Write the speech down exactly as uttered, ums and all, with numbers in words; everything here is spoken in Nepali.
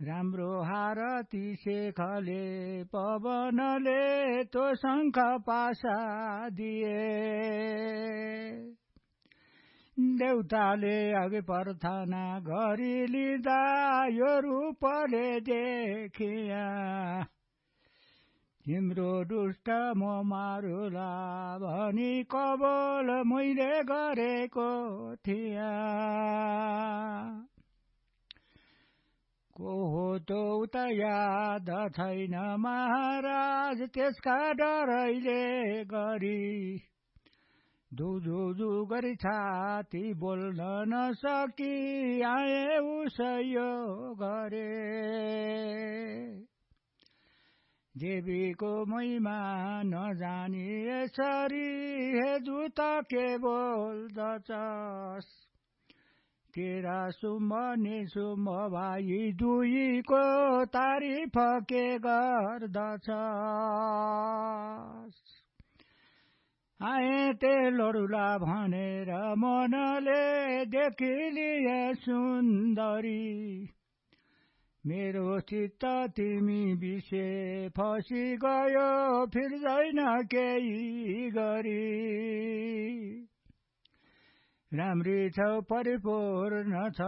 राम्रो हारती शेखले पवनले तो शङ्ख पासा दिए देउताले अघि प्रार्थना गरी लिँदा यो रूपले देखिया तिम्रो दुष्ट म मारुला भनी कबोल मैले गरेको थिया को हो त उता याद छैन महाराज त्यसका डरैले गरी दुधुधु गरी छाती बोल्न नसकी आए उसयो गरे देवीको महिमा नजानी यसरी हे दूत के बोल्दछस् तेरा सुम्भ निसुम्भ भाइ दुईको तारिफ के गर्दछस् आए ते लडुला भनेर मनले देखिलिए सुन्दरी मेरो चित्त तिमी विषे फसी गयो फिर्दैन केही गरी राम्री छौ परिपूर्ण छ